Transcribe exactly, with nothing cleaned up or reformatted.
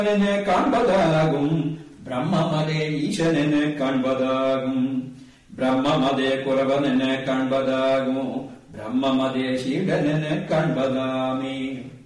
காண்பதாகும். பிரம்மமதே ஈசனென காண்பதாகும். பிரம்மமதே குரவனென காண்பதாகும். பிரம்மமதே சீடனென காண்பதாமே.